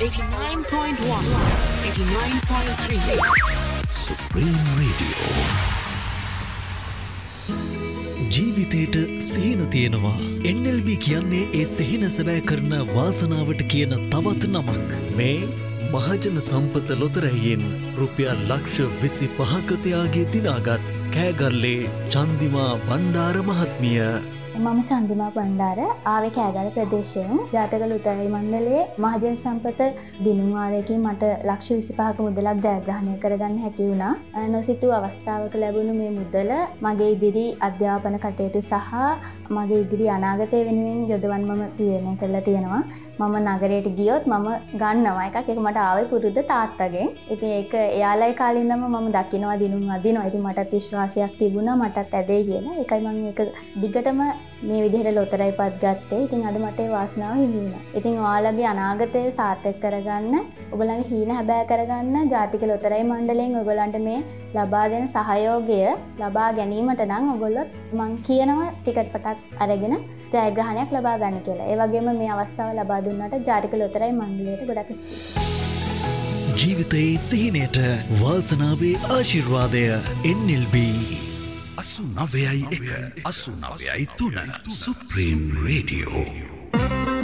89.1 89.3 Supreme Radio. ජීවිතයට සිහින තියෙනවා. NLB කියන්නේ ඒ සිහින සැබෑ කරන වාසනාවට කියන තවත් නමක්. මේ මහජන සම්පත ලොතරැයියෙන් රුපියල් ලක්ෂ 25ක තියාගේ දිනාගත් කෑගල්ලේ චන්දිමා බණ්ඩාර මහත්මිය. මම චන්දිමා බණ්ඩාර ආවේ කෑගල්ල ප්‍රදේශයෙන්. ජාතක ලොතරැයි මණ්ඩලයේ මහජන සම්පත දිනුම් වාරයකින් මට ලක්ෂ 25ක මුදලක් ජයග්‍රහණය කරගන්න හැකි වුණා. නොසිතූ අවස්ථාවක ලැබුණු මේ මුදල මගේ ඉදිරි අධ්‍යාපන කටයුතු සහ මගේ ඉදිරි අනාගතය වෙනුවෙන් යොදවන්න මම තීරණය කරලා තියෙනවා. මම නගරයට ගියොත් මම ගන්නවා එකක්. ඒක මට ආවේ පුරුද්ද තාත්තගෙන්. ඉතින් ඒක එයාලයි කාලේ ඉඳන්ම මම දකිනවා දිනුම් අදිනවා. ඉතින් මටත් විශ්වාසයක් තිබුණා මටත් ඇදෙයි කියලා. ඒකයි මම මේක දිගටම මේ විදිහට ලොතරැයිපත් ගත්තේ. ඉතින් අද මට ඒ වාසනාව හිමි වුණා. ඉතින් ඔයාලගේ අනාගතය සාර්ථක කරගන්න, ඔයගොල්ලන්ගේ හීන හැබෑ කරගන්න ජාතික ලොතරැයි මණ්ඩලයෙන් ඔයගොල්ලන්ට මේ ලබා දෙන සහයෝගය ලබා ගැනීමට නම් ඔයගොල්ලෝ මං කියනවා ටිකට් පටක් අරගෙන ජයග්‍රහණයක් ලබා ගන්න කියලා. ඒ වගේම මේ අවස්ථාව ලබා දුන්නාට ජාතික ලොතරැයි මණ්ඩලයට ගොඩක් ස්තුතියි. ජීවිතයේ සිහිනයට වාසනාවේ ආශිර්වාදය NLB 89.1 89.3 Supreme Radio.